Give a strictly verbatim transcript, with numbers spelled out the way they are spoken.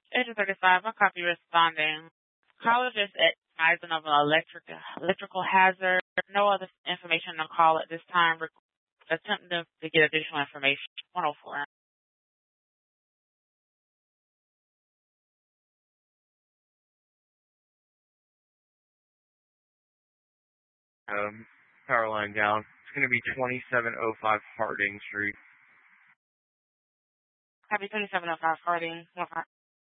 Agent thirty-five, I copy responding. Caller just advising of an electric, electrical hazard. No other information on call at this time. Re- attempting to, to get additional information. one oh four. Um, power line down. It's going to be twenty-seven oh five Harding Street. Copy twenty-seven oh five Harding.